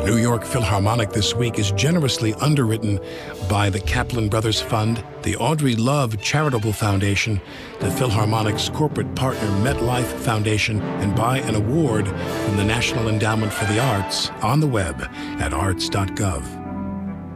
The New York Philharmonic this week is generously underwritten by the Kaplan Brothers Fund, the Audrey Love Charitable Foundation, the Philharmonic's corporate partner MetLife Foundation, and by an award from the National Endowment for the Arts on the web at arts.gov.